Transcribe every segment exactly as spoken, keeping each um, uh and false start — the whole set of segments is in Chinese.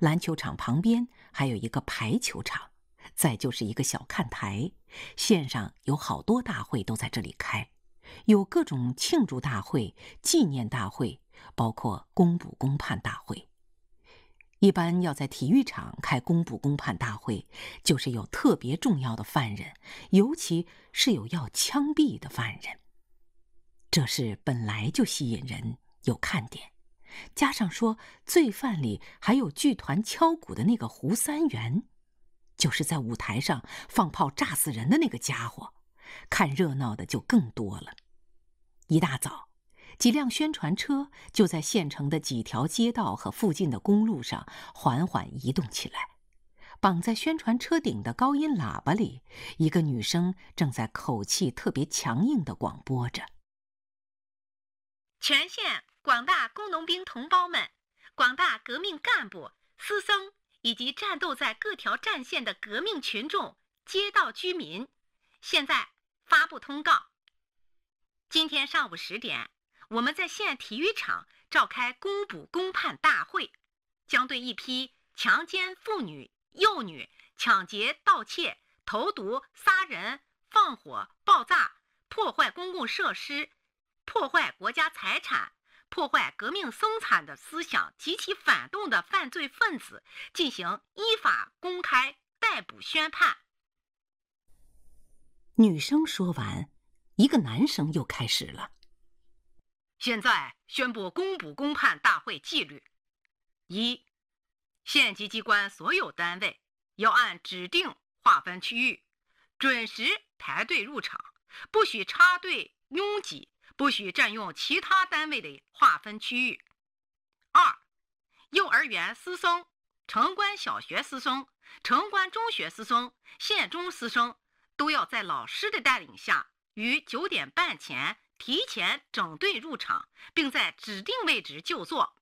篮球场旁边还有一个排球场，再就是一个小看台，县上有好多大会都在这里开，有各种庆祝大会、纪念大会，包括公捕公判大会。一般要在体育场开公捕公判大会，就是有特别重要的犯人，尤其是有要枪毙的犯人。这事本来就吸引人，有看点，加上说罪犯里还有剧团敲鼓的那个胡三元，就是在舞台上放炮炸死人的那个家伙，看热闹的就更多了。一大早，几辆宣传车就在县城的几条街道和附近的公路上缓缓移动起来。绑在宣传车顶的高音喇叭里，一个女生正在口气特别强硬地广播着： 全县广大工农兵同胞们，广大革命干部、师生以及战斗在各条战线的革命群众、街道居民，现在发布通告：今天上午十点，我们在县体育场召开公捕公判大会，将对一批强奸妇女、幼女、抢劫、盗窃、投毒、杀人、放火、爆炸、破坏公共设施、破坏国家财产、破坏革命生产的思想及其反动的犯罪分子进行依法公开逮捕宣判。 女生说完，一个男生又开始了： 现在宣布公捕公判大会纪律：一、县级机关所有单位要按指定划分区域，准时排队入场，不许插队拥挤，不许占用其他单位的划分区域。二、幼儿园师生、城关小学师生、城关中学师生、县中师生都要在老师的带领下，于九点半前提前整队入场，并在指定位置就座。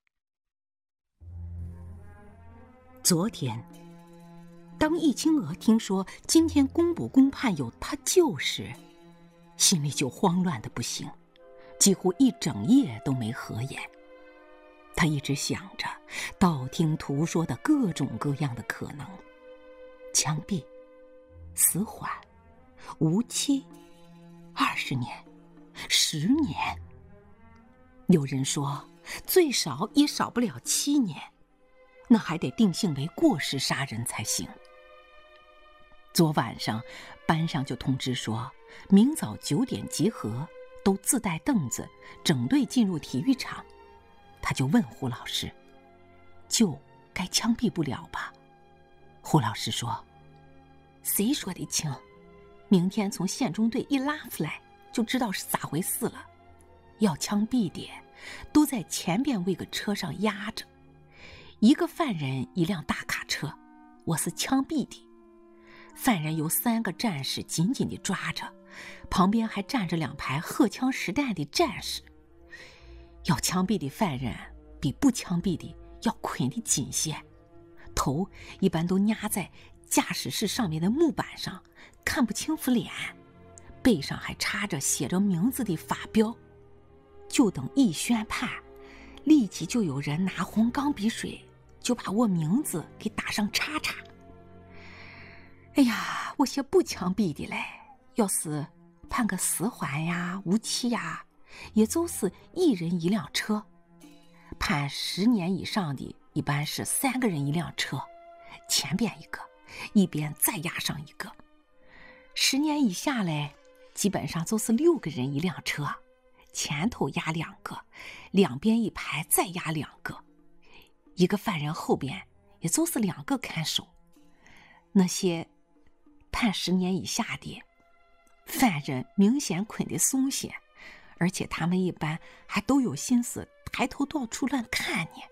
昨天，当易清娥听说今天公捕公判有他救时，心里就慌乱的不行，几乎一整夜都没合眼。他一直想着道听途说的各种各样的可能：枪毙、死缓、无期、二十年、十年。有人说最少也少不了七年，那还得定性为过失杀人才行。昨晚上班上就通知说，明早九点集合，都自带凳子，整队进入体育场。他就问胡老师：就该枪毙不了吧？胡老师说：谁说的轻？明天从县中队一拉出来，就知道是咋回事了。要枪毙的都在前边位个车上压着，一个犯人一辆大卡车，我是枪毙的。犯人由三个战士紧紧地抓着，旁边还站着两排荷枪实弹的战士。要枪毙的犯人比不枪毙的要捆得紧些，头一般都压在驾驶室上面的木板上，看不清楚脸，背上还插着写着名字的发标。就等一宣判，立即就有人拿红钢笔水就把我名字给打上叉叉。哎呀，我些不枪毙的嘞，要是判个死缓呀、无期呀，也就是一人一辆车。判十年以上的一般是三个人一辆车，前边一个，一边再压上一个。十年以下嘞，基本上就是六个人一辆车，前头压两个，两边一排再压两个，一个犯人后边也就是两个看守。那些判十年以下的犯人明显捆得松些，而且他们一般还都有心思抬头到处乱看呢。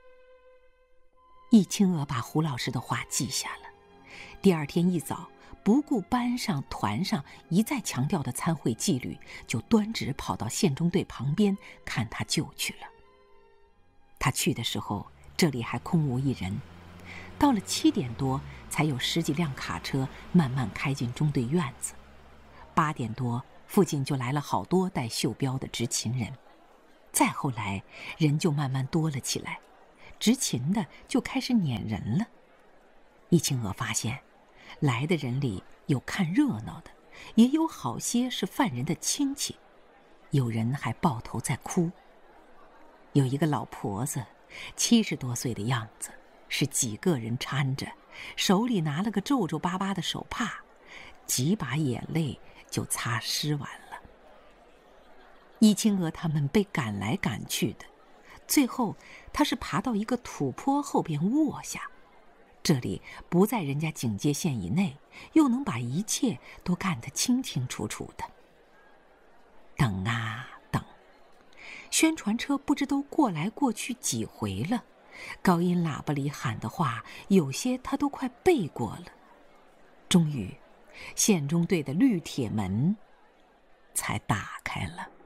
易清娥把胡老师的话记下了，第二天一早，不顾班上团上一再强调的参会纪律，就端直跑到县中队旁边看他救去了。他去的时候，这里还空无一人，到了七点多，才有十几辆卡车慢慢开进中队院子。八点多，附近就来了好多带袖标的执勤人。再后来，人就慢慢多了起来， 执勤的就开始撵人了。易清娥发现，来的人里有看热闹的，也有好些是犯人的亲戚，有人还抱头在哭。有一个老婆子，七十多岁的样子，是几个人搀着，手里拿了个皱皱巴巴的手帕，几把眼泪就擦湿完了。易清娥他们被赶来赶去的，最后他是爬到一个土坡后边卧下，这里不在人家警戒线以内，又能把一切都干得清清楚楚的。等啊等，宣传车不知都过来过去几回了，高音喇叭里喊的话，有些他都快背过了。终于，县中队的绿铁门才打开了。